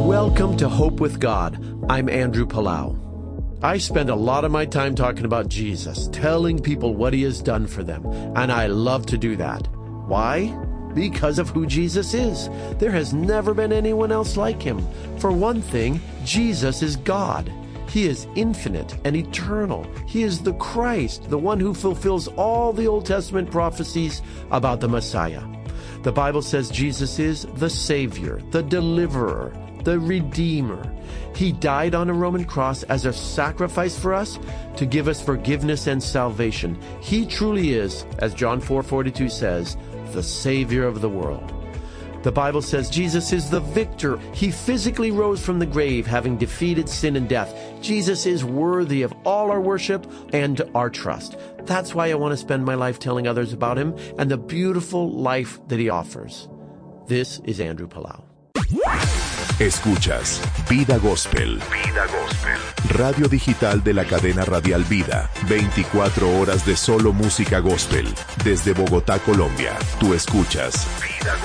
Welcome to Hope with God. I'm Andrew Palau. I spend a lot of my time talking about Jesus, telling people what he has done for them, and I love to do that. Why? Because of who Jesus is. There has never been anyone else like him. For one thing, Jesus is God. He is infinite and eternal. He is the Christ, the one who fulfills all the Old Testament prophecies about the Messiah. The Bible says Jesus is the Savior, the Deliverer, the Redeemer. He died on a Roman cross as a sacrifice for us to give us forgiveness and salvation. He truly is, as John 4:42 says, the Savior of the world. The Bible says Jesus is the victor. He physically rose from the grave, having defeated sin and death. Jesus is worthy of all our worship and our trust. That's why I want to spend my life telling others about him and the beautiful life that he offers. This is Andrew Palau. Escuchas Vida Gospel. Vida Gospel. Radio digital de la cadena radial Vida. 24 horas de solo música gospel. Desde Bogotá, Colombia. Tú escuchas Vida